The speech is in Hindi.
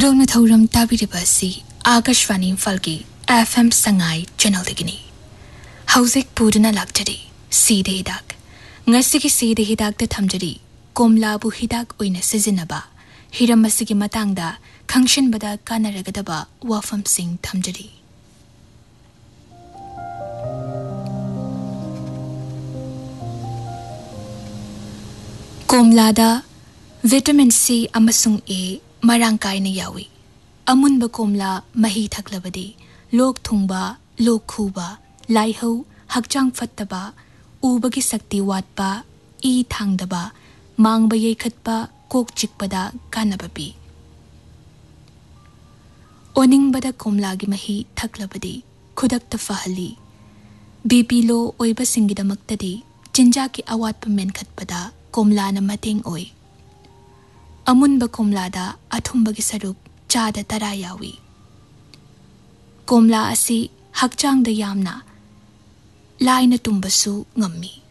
अरोना थौरम ताबिरिबासी Akashvani इम्फालगी FM Sangai चैनलदगिनी हौजिक पुदुना लाक्चरी सीदे हिदाक ngasiगी सीदे हिदाकते थमजरी कोमलाबु हिदाक ओइना सिजिनबा Hiram असिगी मतंगदा खंगशिनबदा कानरगदबा वाफम Singh थमजरी कोमलादा vitamin C अमसुंग A Marang कायना यावी अमुनबा कोमला मही थकलबदी लोक थुंगबा लोक खुबा लाइहौ हकचांग फत्तबा उबगी शक्ति वाटपा ई थांगदबा मांगबा येखतपा कोक चिकपदा कानबा पी ओनिंगबदा कोमलागी मही थकलबदी खुदकता फहली बीपी लो ओइबा सिंगिदमक्तदी चिंजा की अवाटपा मेनखतपदा कोमलाना मतेंग ओइ अमुनबा कोमलादा अथुंबगी सरुप चादा तरा यावी कोमला असी हकचांगदा यामना लाइना तुम्बसु ngami